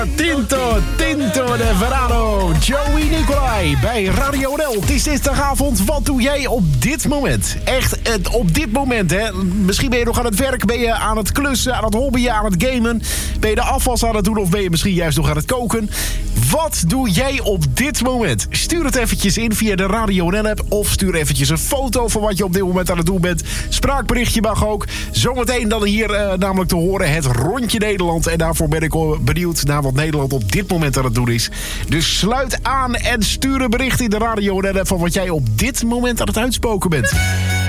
Tinto de Verano, Joey Nicolai bij Radio NL. Het is dinsdagavond, wat doe jij op dit moment? Echt, op dit moment, hè? Misschien ben je nog aan het werk, ben je aan het klussen, aan het hobbyen, aan het gamen. Ben je de afwas aan het doen of ben je misschien juist nog aan het koken? Wat doe jij op dit moment? Stuur het eventjes in via de Radio NL-app of stuur eventjes een foto van wat je op dit moment aan het doen bent. Spraakberichtje mag ook. Zometeen dan hier namelijk te horen het Rondje Nederland. En daarvoor ben ik benieuwd naar wat Nederland op dit moment aan het doen is. Dus sluit aan en stuur een bericht in de Radio NL-app van wat jij op dit moment aan het uitspoken bent.